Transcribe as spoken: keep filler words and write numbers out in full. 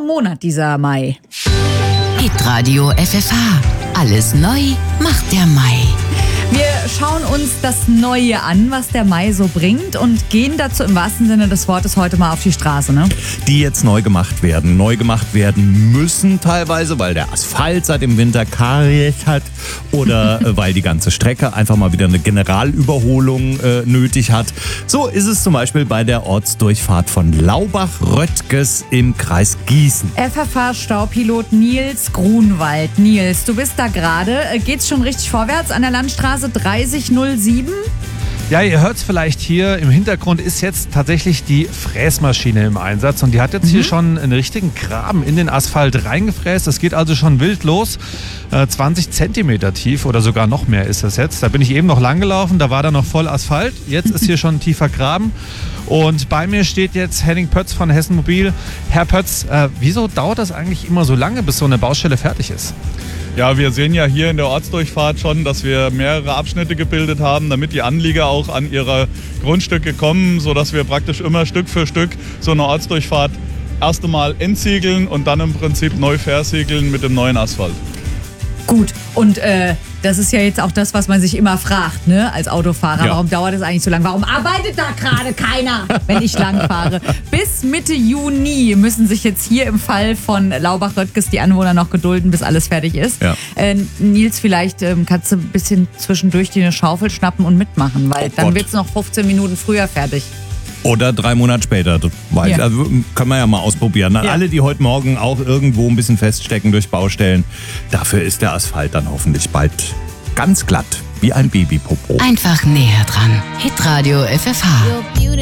Monat, dieser Mai. Hitradio F F H. Alles neu macht der Mai. Wir schauen uns das Neue an, was der Mai so bringt, und gehen dazu im wahrsten Sinne des Wortes heute mal auf die Straße, ne? Die jetzt neu gemacht werden. Neu gemacht werden müssen teilweise, weil der Asphalt seit dem Winter Karies hat oder äh, weil die ganze Strecke einfach mal wieder eine Generalüberholung äh, nötig hat. So ist es zum Beispiel bei der Ortsdurchfahrt von Laubach-Röttges im Kreis Gießen. F F H-Staupilot Nils Grunwald. Nils, du bist da gerade. Geht's schon richtig vorwärts an der Landstraße dreißig null sieben? Ja, ihr hört es vielleicht hier, im Hintergrund ist jetzt tatsächlich die Fräsmaschine im Einsatz und die hat jetzt mhm. hier schon einen richtigen Graben in den Asphalt reingefräst. Das geht also schon wild los. Äh, zwanzig Zentimeter tief oder sogar noch mehr ist das jetzt. Da bin ich eben noch lang gelaufen, da war da noch voll Asphalt. Jetzt ist hier schon ein tiefer Graben. Und bei mir steht jetzt Henning Pötz von Hessen Mobil. Herr Pötz, äh, wieso dauert das eigentlich immer so lange, bis so eine Baustelle fertig ist? Ja, wir sehen ja hier in der Ortsdurchfahrt schon, dass wir mehrere Abschnitte gebildet haben, damit die Anlieger auch an ihre Grundstücke kommen, sodass wir praktisch immer Stück für Stück so eine Ortsdurchfahrt erst einmal entsiegeln und dann im Prinzip neu versiegeln mit dem neuen Asphalt. Gut, und äh, das ist ja jetzt auch das, was man sich immer fragt, ne, als Autofahrer. Ja. Warum dauert das eigentlich so lange? Warum arbeitet da gerade keiner, wenn ich lang fahre? Bis Mitte Juni müssen sich jetzt hier im Fall von Laubach-Röttges die Anwohner noch gedulden, bis alles fertig ist. Ja. Äh, Nils, vielleicht ähm, kannst du ein bisschen zwischendurch dir eine Schaufel schnappen und mitmachen, weil Oh dann Gott. wird es noch fünfzehn Minuten früher fertig. Oder drei Monate später. Das weiß, Ja. also, können wir ja mal ausprobieren. An Ja. alle, die heute Morgen auch irgendwo ein bisschen feststecken durch Baustellen, dafür ist der Asphalt dann hoffentlich bald ganz glatt, wie ein Babypopo. Einfach näher dran. Hitradio F F H.